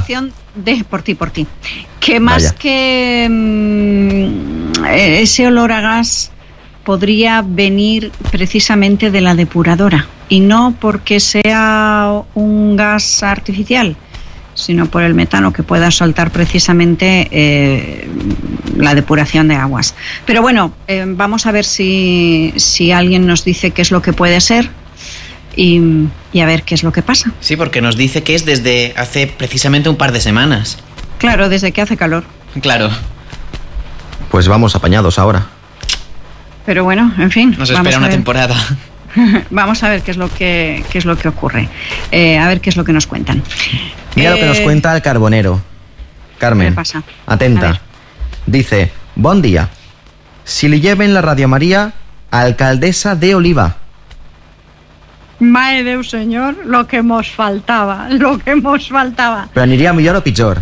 sensación de por ti, que más Vaya. que ese olor a gas podría venir precisamente de la depuradora, y no porque sea un gas artificial, sino por el metano que pueda soltar precisamente la depuración de aguas. Pero bueno, vamos a ver si alguien nos dice qué es lo que puede ser y a ver qué es lo que pasa. Sí, porque nos dice que es desde hace precisamente un par de semanas. Claro, desde que hace calor. Claro. Pues vamos apañados ahora. Pero bueno, en fin. Nos espera una temporada. Vamos a ver qué es lo que ocurre. A ver qué es lo que nos cuentan. Mira lo que nos cuenta el carbonero. Carmen, ¿qué pasa? A atenta. ver. Dice, bon día. Si li lleven la Radio María a alcaldesa de Oliva. Mae Déu senyor, lo que mos faltaba. Però aniria millor o pitjor?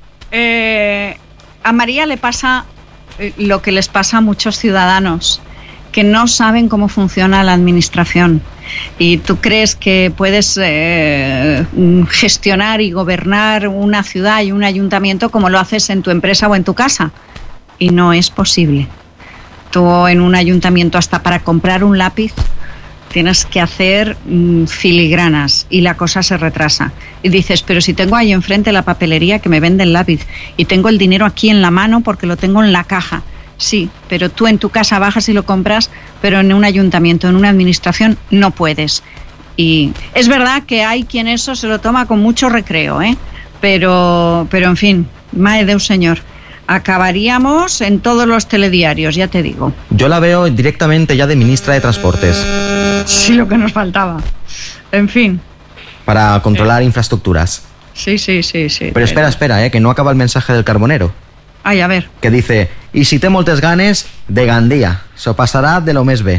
A María le pasa lo que les pasa a muchos ciudadanos, que no saben cómo funciona la administración. Y tú crees que puedes gestionar y gobernar una ciudad y un ayuntamiento como lo haces en tu empresa o en tu casa. Y no es posible. Tú en un ayuntamiento, hasta para comprar un lápiz, tienes que hacer filigranas y la cosa se retrasa. Y dices, pero si tengo ahí enfrente la papelería que me vende el lápiz y tengo el dinero aquí en la mano porque lo tengo en la caja. Sí, pero tú en tu casa bajas y lo compras, pero en un ayuntamiento, en una administración, no puedes. Y es verdad que hay quien eso se lo toma con mucho recreo, pero en fin, mae Déu senyor, acabaríamos en todos los telediarios, ya te digo. Yo la veo directamente ya de ministra de Transportes. Sí, lo que nos faltaba. En fin. Para controlar infraestructuras. Sí. Pero espera, que no acaba el mensaje del carbonero. Ai, a ver. Que dice, i si té moltes ganes, de Gandia. S'ho passarà de lo més bé.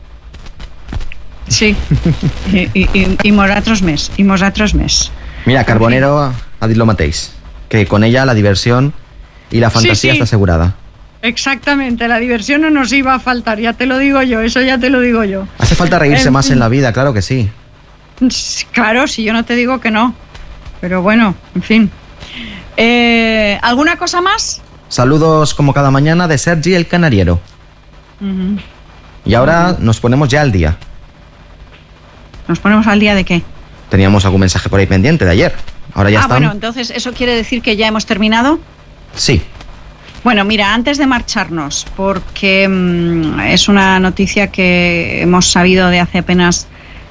Sí. I nosaltres més. Mira, Carbonero ha dit lo mateix. Que con ella la diversión y la fantasía está asegurada. Exactamente, la diversión no nos iba a faltar, ya te lo digo yo, eso ya te lo digo yo. Hace falta reírse más en la vida, claro que sí. Claro, si yo no te digo que no. Pero bueno, en fin. ¿Alguna cosa más? Saludos como cada mañana de Sergi el Canariero. Uh-huh. Y ahora nos ponemos ya al día. ¿Nos ponemos al día de qué? Teníamos algún mensaje por ahí pendiente de ayer. Ahora ya están. Bueno, entonces, ¿eso quiere decir que ya hemos terminado? Sí. Bueno, mira, antes de marcharnos, porque es una noticia que hemos sabido de hace apenas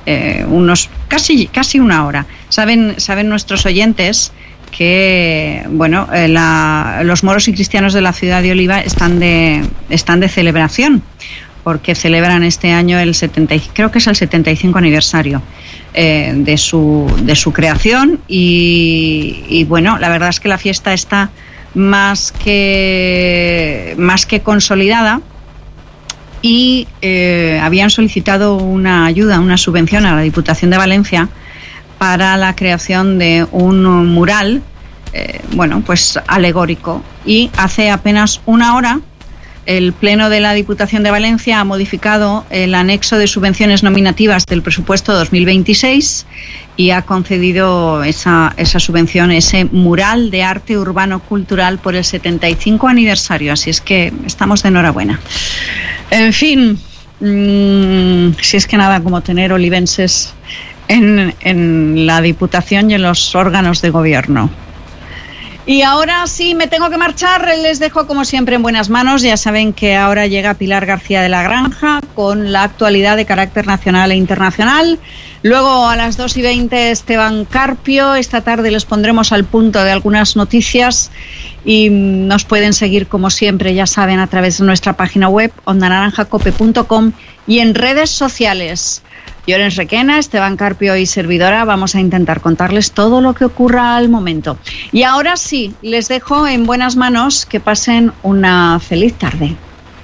casi una hora. Saben nuestros oyentes que los moros y cristianos de la ciudad de Oliva están de celebración, porque celebran este año creo que es el 75 aniversario de su creación y bueno, la verdad es que la fiesta está más que consolidada y habían solicitado una ayuda, una subvención a la Diputación de Valencia para la creación de un mural alegórico, y hace apenas una hora el Pleno de la Diputación de Valencia ha modificado el anexo de subvenciones nominativas del presupuesto 2026 y ha concedido esa subvención, ese mural de arte urbano cultural por el 75 aniversario. Así es que estamos de enhorabuena. En fin, si es que nada como tener olivenses en la Diputación y en los órganos de gobierno. Y ahora sí me tengo que marchar, les dejo como siempre en buenas manos. Ya saben que ahora llega Pilar García de la Granja con la actualidad de carácter nacional e internacional. Luego a las 2:20 Esteban Carpio. Esta tarde les pondremos al punto de algunas noticias y nos pueden seguir como siempre, ya saben, a través de nuestra página web ondanaranjacope.com y en redes sociales. Llorens Requena, Esteban Carpio y servidora vamos a intentar contarles todo lo que ocurra al momento. Y ahora sí, les dejo en buenas manos, que pasen una feliz tarde.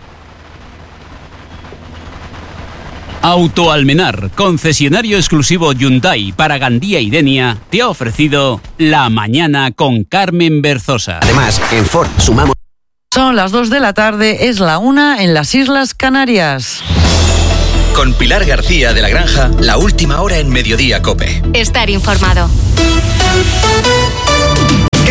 Autoalmenar, concesionario exclusivo Hyundai para Gandía y Denia, te ha ofrecido La Mañana con Carmen Berzosa. Además, en Ford sumamos... Son las 2 de la tarde, es la 1 en las Islas Canarias. Con Pilar García de la Granja, la última hora en Mediodía COPE. Estar informado.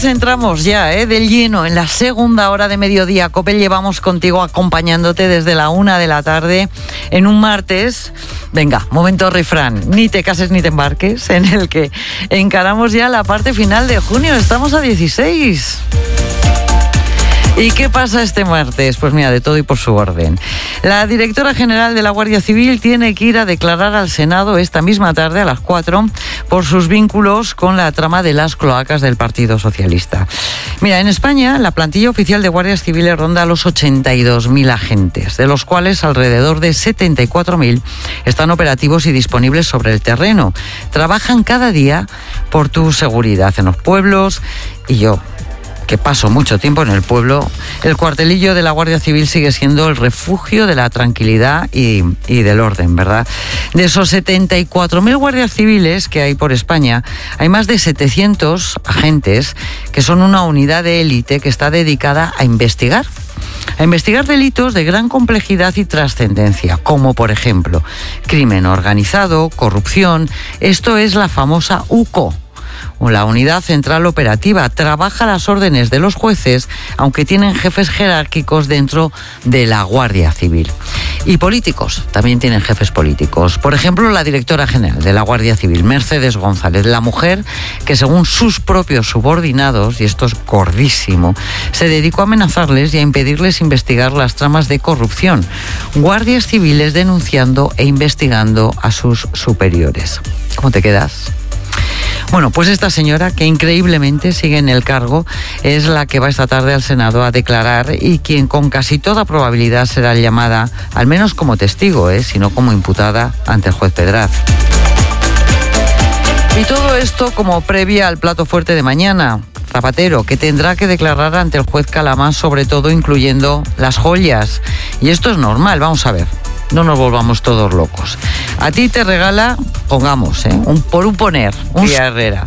pues entramos ya de lleno en la segunda hora de Mediodía Cope. Llevamos contigo acompañándote desde la 1 de la tarde en un martes. Venga, momento refrán, ni te cases ni te embarques, en el que encaramos ya la parte final de junio. Estamos a 16. ¿Y qué pasa este martes? Pues mira, de todo y por su orden. La directora general de la Guardia Civil tiene que ir a declarar al Senado esta misma tarde a las 4 por sus vínculos con la trama de las cloacas del Partido Socialista. Mira, en España la plantilla oficial de guardias civiles ronda los 82.000 agentes, de los cuales alrededor de 74.000 están operativos y disponibles sobre el terreno. Trabajan cada día por tu seguridad en los pueblos y yo, que paso mucho tiempo en el pueblo, el cuartelillo de la Guardia Civil sigue siendo el refugio de la tranquilidad y del orden, ¿verdad? De esos 74.000 guardias civiles que hay por España, hay más de 700 agentes que son una unidad de élite que está dedicada a investigar delitos de gran complejidad y trascendencia, como por ejemplo crimen organizado, corrupción. Esto es la famosa UCO, la Unidad Central Operativa. Trabaja a las órdenes de los jueces, aunque tienen jefes jerárquicos dentro de la Guardia Civil. Y políticos, también tienen jefes políticos. Por ejemplo, la directora general de la Guardia Civil, Mercedes González, la mujer que según sus propios subordinados, y esto es gordísimo, se dedicó a amenazarles y a impedirles investigar las tramas de corrupción. Guardias civiles denunciando e investigando a sus superiores. ¿Cómo te quedas? Bueno, pues esta señora, que increíblemente sigue en el cargo, es la que va esta tarde al Senado a declarar y quien con casi toda probabilidad será llamada, al menos como testigo, sino como imputada ante el juez Pedraz. Y todo esto como previa al plato fuerte de mañana. Zapatero, que tendrá que declarar ante el juez Calamás, sobre todo incluyendo las joyas. Y esto es normal, vamos a ver. No nos volvamos todos locos. A ti te regala, pongamos, un Día Herrera.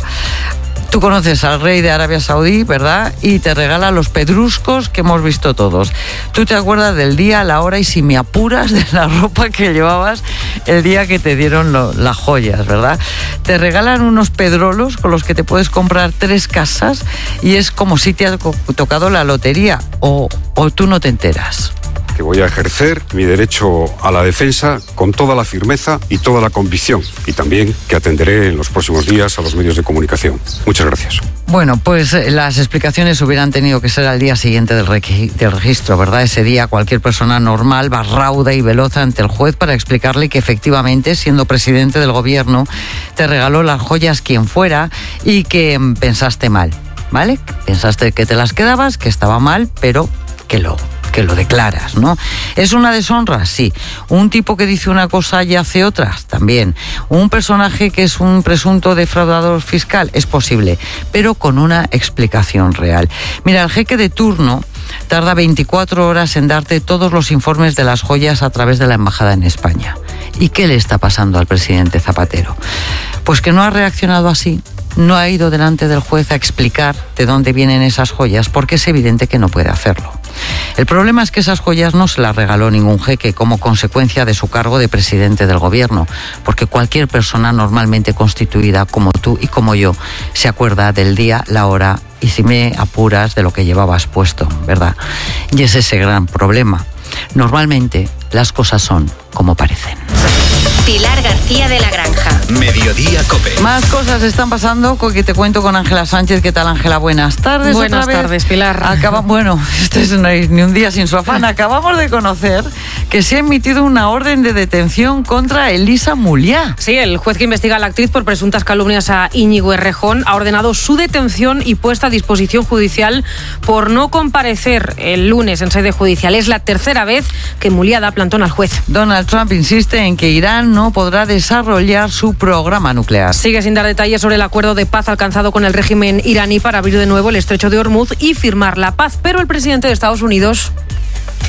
Tú conoces al rey de Arabia Saudí, ¿verdad? Y te regala los pedruscos que hemos visto todos. Tú te acuerdas del día, la hora y, si me apuras, de la ropa que llevabas el día que te dieron las joyas, ¿verdad? Te regalan unos pedrolos con los que te puedes comprar 3 casas y es como si te ha tocado la lotería, o tú no te enteras. Que voy a ejercer mi derecho a la defensa con toda la firmeza y toda la convicción, y también que atenderé en los próximos días a los medios de comunicación. Muchas gracias. Bueno, pues las explicaciones hubieran tenido que ser al día siguiente del registro, ¿verdad? Ese día cualquier persona normal va rauda y veloz ante el juez para explicarle que efectivamente, siendo presidente del gobierno, te regaló las joyas quien fuera y que pensaste mal, ¿vale? Pensaste que te las quedabas, que estaba mal, pero que lo declaras, ¿no? ¿Es una deshonra? Sí. ¿Un tipo que dice una cosa y hace otras? También. ¿Un personaje que es un presunto defraudador fiscal? Es posible, pero con una explicación real. Mira, el jeque de turno tarda 24 horas en darte todos los informes de las joyas a través de la embajada en España. ¿Y qué le está pasando al presidente Zapatero? Pues que no ha reaccionado así. No ha ido delante del juez a explicar de dónde vienen esas joyas, porque es evidente que no puede hacerlo. El problema es que esas joyas no se las regaló ningún jeque como consecuencia de su cargo de presidente del gobierno, porque cualquier persona normalmente constituida como tú y como yo se acuerda del día, la hora y, si me apuras, de lo que llevabas puesto, ¿verdad? Y es ese gran problema. Normalmente las cosas son como parecen. Pilar García de la Granja. Mediodía Cope. Más cosas están pasando, que te cuento con Ángela Sánchez. ¿Qué tal, Ángela? Buenas tardes. Buenas tardes, Pilar. Bueno, esto no es ni un día sin su afán. Acabamos de conocer que se ha emitido una orden de detención contra Elisa Muliá. Sí, el juez que investiga a la actriz por presuntas calumnias a Íñigo Errejón ha ordenado su detención y puesta a disposición judicial por no comparecer el lunes en sede judicial. Es la tercera vez que Muliá da plantón al juez. Donald Trump insiste en que Irán no podrá desarrollar su programa nuclear. Sigue sin dar detalles sobre el acuerdo de paz alcanzado con el régimen iraní para abrir de nuevo el estrecho de Hormuz y firmar la paz, pero el presidente de Estados Unidos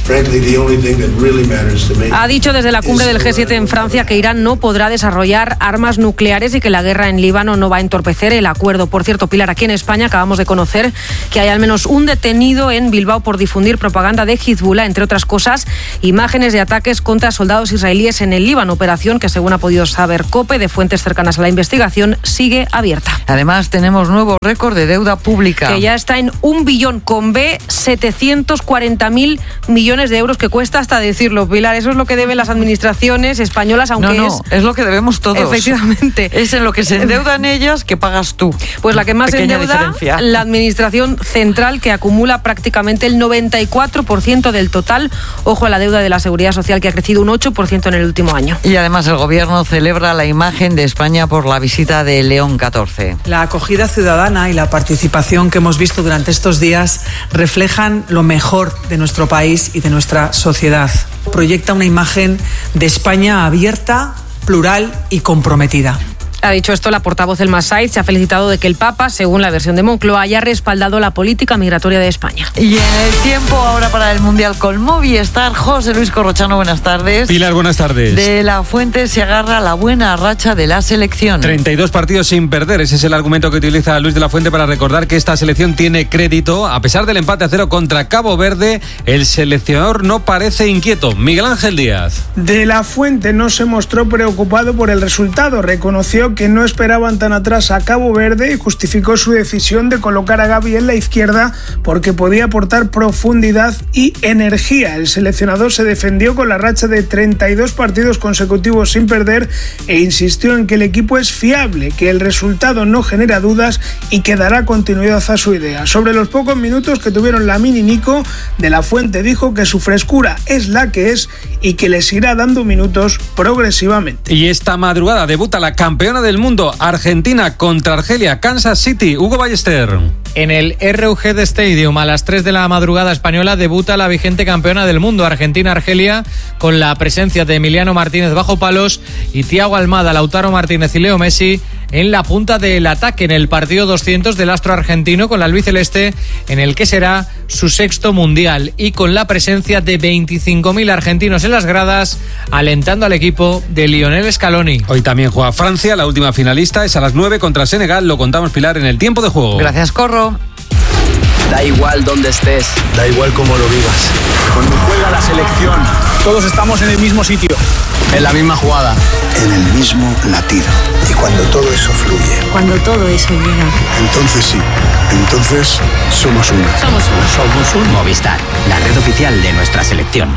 Ha dicho desde la cumbre del G7 en Francia que Irán no podrá desarrollar armas nucleares y que la guerra en Líbano no va a entorpecer el acuerdo. Por cierto, Pilar, aquí en España acabamos de conocer que hay al menos un detenido en Bilbao por difundir propaganda de Hezbollah, entre otras cosas, imágenes de ataques contra soldados israelíes en el Líbano, operación que, según ha podido saber COPE de fuentes cercanas a la investigación, sigue abierta. Además, tenemos nuevo récord de deuda pública. Que ya está en 1 billón con B, 740.000 millones de euros, que cuesta hasta decirlo, Pilar. Eso es lo que deben las administraciones españolas, aunque es lo que debemos todos. Efectivamente. Es en lo que se endeudan ellas que pagas tú. Pues la que más endeuda, diferencia. La administración central, que acumula prácticamente el 94% del total. Ojo a la deuda de la Seguridad Social, que ha crecido un 8% en el último año. Y además el Gobierno celebra la imagen de España por la visita de León XIV. La acogida ciudadana y la participación que hemos visto durante estos días reflejan lo mejor de nuestro país y de nuestra sociedad. Proyecta una imagen de España abierta, plural y comprometida. Ha dicho esto la portavoz del Massaid. Se ha felicitado de que el Papa, según la versión de Moncloa, haya respaldado la política migratoria de España. Y en el tiempo ahora para el Mundial con Movistar, José Luis Corrochano, buenas tardes. Pilar, buenas tardes. De la Fuente se agarra la buena racha de la selección. 32 partidos sin perder, ese es el argumento que utiliza Luis de la Fuente para recordar que esta selección tiene crédito. A pesar del empate a 0 contra Cabo Verde, el seleccionador no parece inquieto. Miguel Ángel Díaz. De la Fuente no se mostró preocupado por el resultado, reconoció que no esperaban tan atrás a Cabo Verde y justificó su decisión de colocar a Gavi en la izquierda porque podía aportar profundidad y energía. El seleccionador se defendió con la racha de 32 partidos consecutivos sin perder e insistió en que el equipo es fiable, que el resultado no genera dudas y que dará continuidad a su idea. Sobre los pocos minutos que tuvieron Lamine y Nico, de la Fuente dijo que su frescura es la que es y que les irá dando minutos progresivamente. Y esta madrugada debuta la campeona del mundo, Argentina contra Argelia, Kansas City. Hugo Ballester. En el RUG Stadium a las 3 de la madrugada española debuta la vigente campeona del mundo, Argentina-Argelia, con la presencia de Emiliano Martínez bajo palos y Thiago Almada, Lautaro Martínez y Leo Messi en la punta del ataque en el partido 200 del astro argentino con la albiceleste, en el que será su sexto mundial, y con la presencia de 25.000 argentinos en las gradas alentando al equipo de Lionel Scaloni. Hoy también juega Francia, la última finalista es a las 9 contra Senegal. Lo contamos, Pilar, en el tiempo de juego. Gracias, Corro. Da igual dónde estés, da igual cómo lo vivas. Cuando juega la selección, todos estamos en el mismo sitio, en la misma jugada, en el mismo latido. Y cuando todo eso fluye, cuando todo eso llega, entonces sí, entonces somos uno. Somos uno. Somos un Movistar, la red oficial de nuestra selección.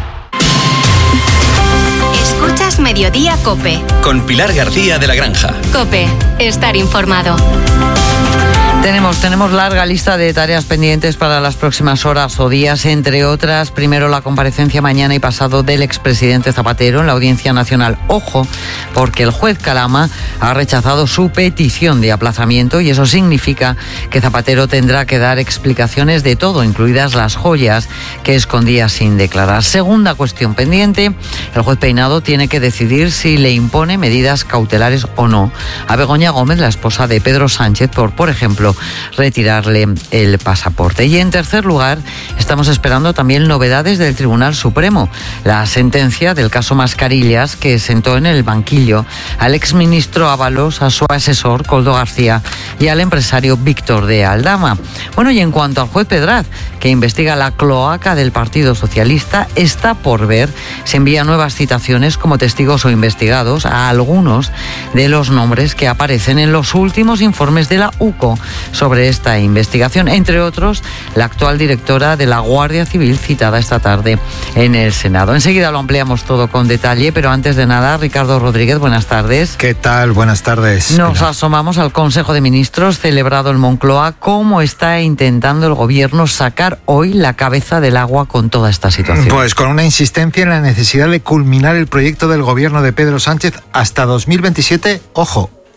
Escuchas Mediodía COPE. Con Pilar García de la Granja. COPE, estar informado. Tenemos larga lista de tareas pendientes para las próximas horas o días, entre otras, primero la comparecencia mañana y pasado del expresidente Zapatero en la Audiencia Nacional. Ojo, porque el juez Calama ha rechazado su petición de aplazamiento y eso significa que Zapatero tendrá que dar explicaciones de todo, incluidas las joyas que escondía sin declarar. Segunda cuestión pendiente, el juez Peinado tiene que decidir si le impone medidas cautelares o no a Begoña Gómez, la esposa de Pedro Sánchez, por ejemplo, retirarle el pasaporte. Y en tercer lugar, estamos esperando también novedades del Tribunal Supremo. La sentencia del caso Mascarillas, que sentó en el banquillo al exministro Ábalos, a su asesor Koldo García y al empresario Víctor de Aldama. Bueno, y en cuanto al juez Pedraz, que investiga la cloaca del Partido Socialista, está por ver si envía nuevas citaciones como testigos o investigados a algunos de los nombres que aparecen en los últimos informes de la UCO sobre esta investigación, entre otros la actual directora de la Guardia Civil, citada esta tarde en el Senado. Enseguida lo ampliamos todo con detalle, pero antes de nada, Ricardo Rodríguez, buenas tardes. ¿Qué tal? Buenas tardes. Nos asomamos al Consejo de Ministros celebrado en Moncloa. ¿Cómo está intentando el Gobierno sacar hoy la cabeza del agua con toda esta situación? Pues con una insistencia en la necesidad de culminar el proyecto del Gobierno de Pedro Sánchez hasta 2027, ojo,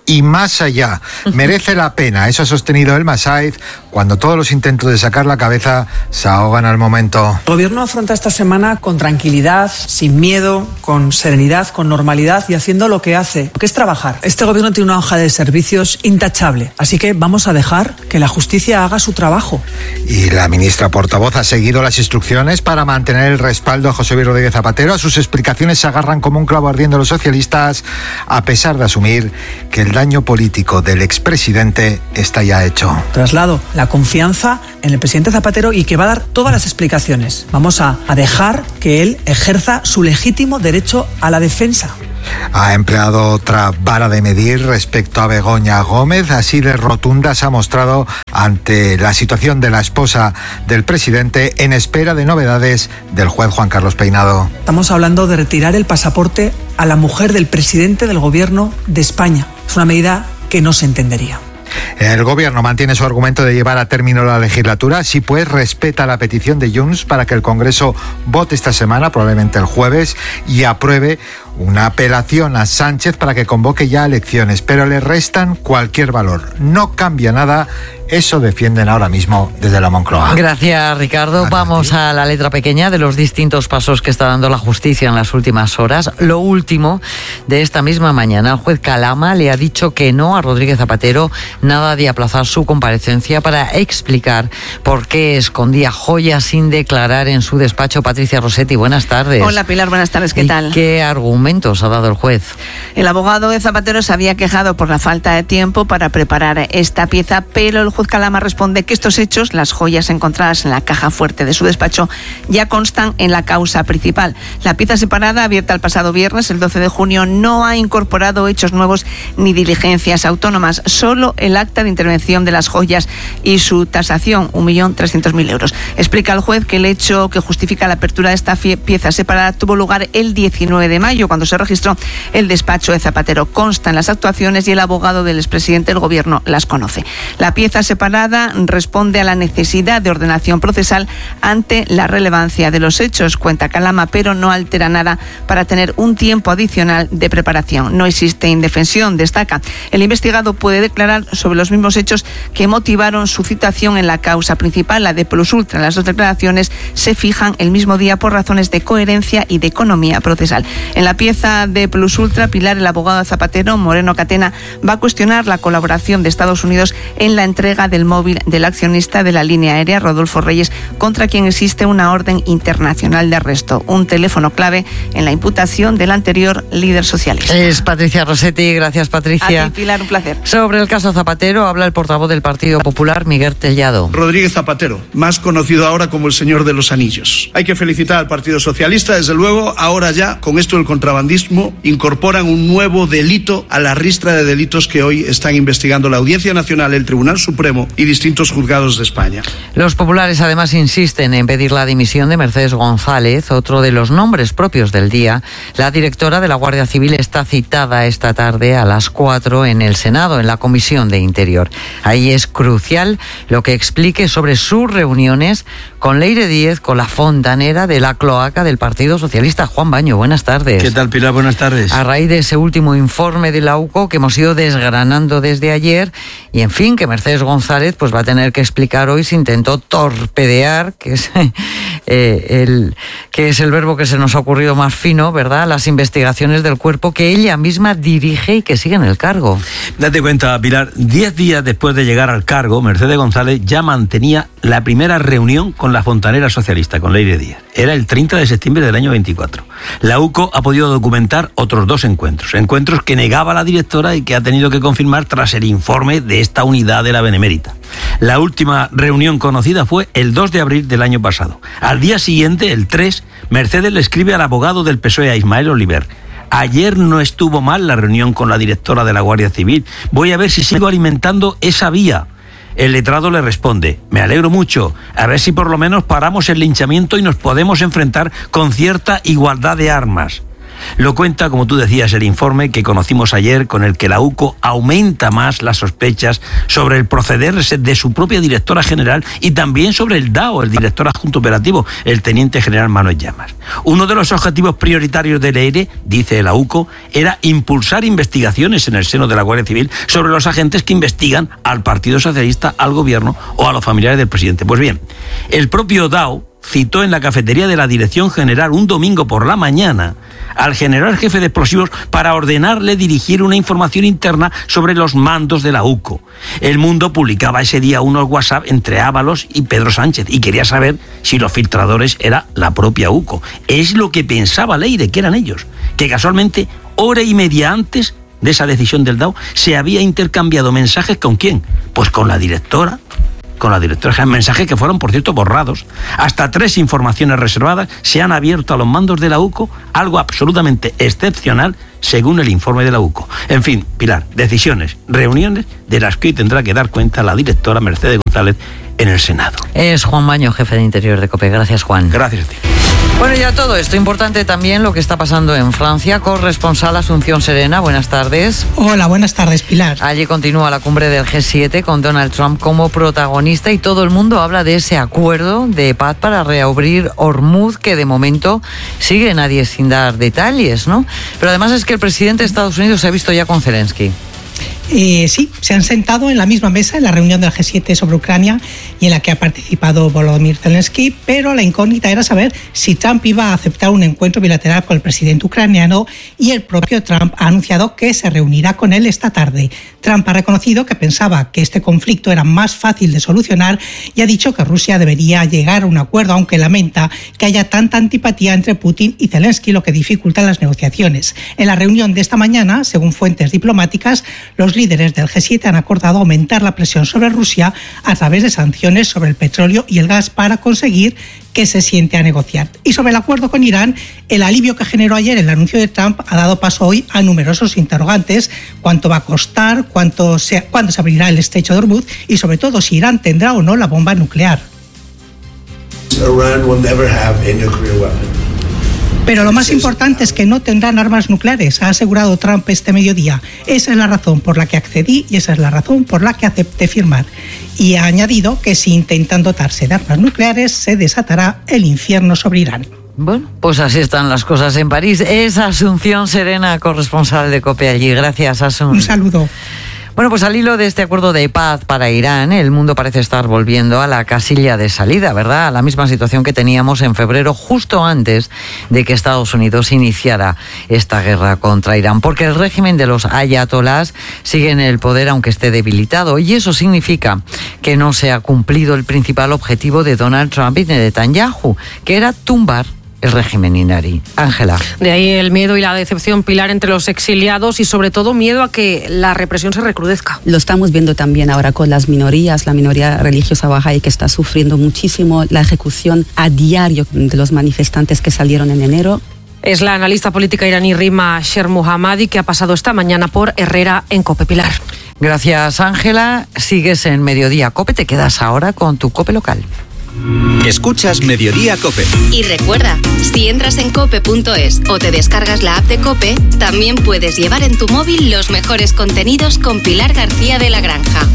y más allá. Merece la pena, eso ha sostenido Elma Saiz, cuando todos los intentos de sacar la cabeza se ahogan al momento. El gobierno afronta esta semana con tranquilidad, sin miedo, con serenidad, con normalidad y haciendo lo que hace, que es trabajar. Este gobierno tiene una hoja de servicios intachable, así que vamos a dejar que la justicia haga su trabajo. Y la ministra portavoz ha seguido las instrucciones para mantener el respaldo a José Luis Rodríguez Zapatero. A sus explicaciones se agarran como un clavo ardiendo los socialistas, a pesar de asumir que el daño político del expresidente está ya hecho. Traslado la confianza en el presidente Zapatero y que va a dar todas las explicaciones. Vamos a dejar que él ejerza su legítimo derecho a la defensa. Ha empleado otra vara de medir respecto a Begoña Gómez, así de rotunda se ha mostrado ante la situación de la esposa del presidente en espera de novedades del juez Juan Carlos Peinado. Estamos hablando de retirar el pasaporte a la mujer del presidente del gobierno de España. Es una medida que no se entendería. El gobierno mantiene su argumento de llevar a término la legislatura, sí pues respeta la petición de Junts para que el Congreso vote esta semana, probablemente el jueves, y apruebe una apelación a Sánchez para que convoque ya elecciones, pero le restan cualquier valor. No cambia nada, eso defienden ahora mismo desde la Moncloa. Gracias, Ricardo. Vamos a la letra pequeña de los distintos pasos que está dando la justicia en las últimas horas. Lo último de esta misma mañana, el juez Calama le ha dicho que no a Rodríguez Zapatero, nada de aplazar su comparecencia para explicar por qué escondía joyas sin declarar en su despacho. Patricia Rossetti, buenas tardes. Hola Pilar, buenas tardes, ¿qué tal? ¿Qué argumentos ha dado el juez? El abogado de Zapatero se había quejado por la falta de tiempo para preparar esta pieza, pero el juez Calama responde que estos hechos, las joyas encontradas en la caja fuerte de su despacho, ya constan en la causa principal. La pieza separada, abierta el pasado viernes, el 12 de junio, no ha incorporado hechos nuevos ni diligencias autónomas, solo el acta de intervención de las joyas y su tasación, 1.300.000 euros. Explica el juez que el hecho que justifica la apertura de esta pieza separada tuvo lugar el 19 de mayo, cuando se registró el despacho de Zapatero. Constan las actuaciones y el abogado del expresidente del gobierno las conoce. La pieza separada responde a la necesidad de ordenación procesal ante la relevancia de los hechos, cuenta Calama, pero no altera nada para tener un tiempo adicional de preparación. No existe indefensión, destaca. El investigado puede declarar sobre los mismos hechos que motivaron su citación en la causa principal, la de Plus Ultra. Las dos declaraciones se fijan el mismo día por razones de coherencia y de economía procesal. En la pieza de Plus Ultra, Pilar, el abogado de Zapatero, Moreno Catena, va a cuestionar la colaboración de Estados Unidos en la entrega del móvil del accionista de la línea aérea, Rodolfo Reyes, contra quien existe una orden internacional de arresto, un teléfono clave en la imputación del anterior líder socialista. Es Patricia Rossetti, gracias Patricia. A ti, Pilar, un placer. Sobre el caso Zapatero habla el portavoz del Partido Popular, Miguel Tellado. Rodríguez Zapatero, más conocido ahora como el Señor de los Anillos. Hay que felicitar al Partido Socialista, desde luego, ahora ya, con esto del contrabandismo, incorporan un nuevo delito a la ristra de delitos que hoy están investigando la Audiencia Nacional, el Tribunal Supremo y distintos juzgados de España. Los populares además insisten en pedir la dimisión de Mercedes González, otro de los nombres propios del día. La directora de la Guardia Civil está citada esta tarde a las 4 en el Senado, en la Comisión de Interior. Ahí es crucial lo que explique sobre sus reuniones con Leire Díez, con la fontanera de la cloaca del Partido Socialista. Juan Baño, buenas tardes. ¿Qué tal, Pilar? Buenas tardes. A raíz de ese último informe de la UCO que hemos ido desgranando desde ayer, y en fin, que Mercedes González pues va a tener que explicar hoy si intentó torpedear, que es el verbo que se nos ha ocurrido más fino, ¿verdad?, las investigaciones del cuerpo que ella misma dirige y que sigue en el cargo. Date cuenta, Pilar, 10 días después de llegar al cargo, Mercedes González ya mantenía la primera reunión con la fontanera socialista, con Leire Díez. Era el 30 de septiembre del año 24. La UCO ha podido documentar otros 2 encuentros que negaba la directora y que ha tenido que confirmar tras el informe de esta unidad de la Benemérita. La última reunión conocida fue el 2 de abril del año pasado. Al día siguiente, el 3, Mercedes le escribe al abogado del PSOE, a Ismael Oliver: ayer no estuvo mal la reunión con la directora de la Guardia Civil. Voy a ver si sigo alimentando esa vía. El letrado le responde: me alegro mucho, a ver si por lo menos paramos el linchamiento y nos podemos enfrentar con cierta igualdad de armas. Lo cuenta, como tú decías, el informe que conocimos ayer, con el que la UCO aumenta más las sospechas sobre el proceder de su propia directora general y también sobre el DAO, el director adjunto operativo, el teniente general Manuel Llamas. Uno de los objetivos prioritarios del EIRE, dice la UCO, era impulsar investigaciones en el seno de la Guardia Civil sobre los agentes que investigan al Partido Socialista, al gobierno o a los familiares del presidente. Pues bien, el propio DAO citó en la cafetería de la Dirección General un domingo por la mañana al general jefe de explosivos para ordenarle dirigir una información interna sobre los mandos de la UCO. El Mundo publicaba ese día unos WhatsApp entre Ábalos y Pedro Sánchez y quería saber si los filtradores era la propia UCO. Es lo que pensaba Leire, que eran ellos, que casualmente hora y media antes de esa decisión del DAO se había intercambiado mensajes ¿con quién? Pues con la directora general, mensajes que fueron, por cierto, borrados. Hasta 3 informaciones reservadas se han abierto a los mandos de la UCO, algo absolutamente excepcional según el informe de la UCO. En fin, Pilar, decisiones, reuniones de las que hoy tendrá que dar cuenta la directora Mercedes González en el Senado. Es Juan Baño, jefe de Interior de COPE. Gracias, Juan. Gracias a ti. Bueno, ya todo esto, importante también lo que está pasando en Francia. Corresponsal Asunción Serena, buenas tardes. Hola, buenas tardes, Pilar. Allí continúa la cumbre del G7 con Donald Trump como protagonista y todo el mundo habla de ese acuerdo de paz para reabrir Hormuz, que de momento sigue nadie sin dar detalles, ¿no? Pero además es que el presidente de Estados Unidos se ha visto ya con Zelensky. Sí, se han sentado en la misma mesa en la reunión del G7 sobre Ucrania y en la que ha participado Volodymyr Zelensky, pero la incógnita era saber si Trump iba a aceptar un encuentro bilateral con el presidente ucraniano, y el propio Trump ha anunciado que se reunirá con él esta tarde. Trump ha reconocido que pensaba que este conflicto era más fácil de solucionar y ha dicho que Rusia debería llegar a un acuerdo, aunque lamenta que haya tanta antipatía entre Putin y Zelensky, lo que dificulta las negociaciones. En la reunión de esta mañana, según fuentes diplomáticas, los líderes del G7 han acordado aumentar la presión sobre Rusia a través de sanciones sobre el petróleo y el gas para conseguir que se siente a negociar. Y sobre el acuerdo con Irán, el alivio que generó ayer el anuncio de Trump ha dado paso hoy a numerosos interrogantes: cuánto va a costar, cuándo se abrirá el estrecho de Hormuz y sobre todo si Irán tendrá o no la bomba nuclear. Iran will never have a nuclear weapon. Pero lo más importante es que no tendrán armas nucleares, ha asegurado Trump este mediodía. Esa es la razón por la que accedí y esa es la razón por la que acepté firmar. Y ha añadido que si intentan dotarse de armas nucleares, se desatará el infierno sobre Irán. Bueno, pues así están las cosas en París. Es Asunción Serena, corresponsal de COPE allí. Gracias, Asun. Un saludo. Bueno, pues al hilo de este acuerdo de paz para Irán, el mundo parece estar volviendo a la casilla de salida, ¿verdad? A la misma situación que teníamos en febrero, justo antes de que Estados Unidos iniciara esta guerra contra Irán, porque el régimen de los ayatolás sigue en el poder aunque esté debilitado, y eso significa que no se ha cumplido el principal objetivo de Donald Trump y de Netanyahu, que era tumbar el régimen iraní. Ángela. De ahí el miedo y la decepción, Pilar, entre los exiliados y sobre todo miedo a que la represión se recrudezca. Lo estamos viendo también ahora con las minorías, la minoría religiosa bahá'í, que está sufriendo muchísimo la ejecución a diario de los manifestantes que salieron en enero. Es la analista política iraní Rima Shermohammadi, que ha pasado esta mañana por Herrera en COPE. Pilar. Gracias, Ángela. Sigues en Mediodía COPE, te quedas ahora con tu COPE local. Escuchas Mediodía COPE. Y recuerda, si entras en cope.es o te descargas la app de COPE, también puedes llevar en tu móvil los mejores contenidos con Pilar García de la Granja.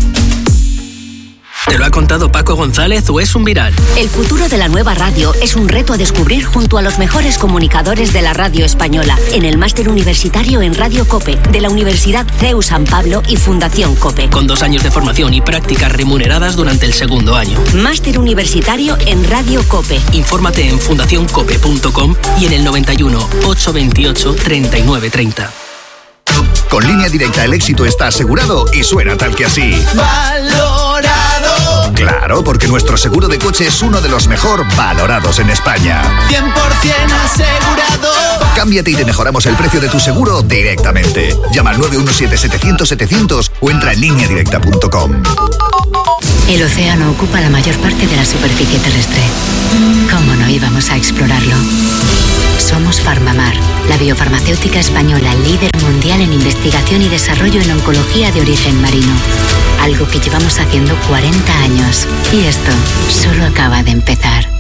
¿Te lo ha contado Paco González o es un viral? El futuro de la nueva radio es un reto a descubrir junto a los mejores comunicadores de la radio española en el Máster Universitario en Radio COPE de la Universidad CEU San Pablo y Fundación COPE. Con 2 años de formación y prácticas remuneradas durante el segundo año. Máster Universitario en Radio COPE. Infórmate en fundacioncope.com y en el 91 828 3930. Con Línea Directa el éxito está asegurado y suena tal que así. ¡Valorado! Claro, porque nuestro seguro de coche es uno de los mejor valorados en España. 100% asegurado. Cámbiate y te mejoramos el precio de tu seguro directamente. Llama al 917-700-700 o entra en lineadirecta.com. El océano ocupa la mayor parte de la superficie terrestre. ¿Cómo no íbamos a explorarlo? Somos Farmamar, la biofarmacéutica española líder mundial en investigación y desarrollo en oncología de origen marino. Algo que llevamos haciendo 40 años. Y esto solo acaba de empezar.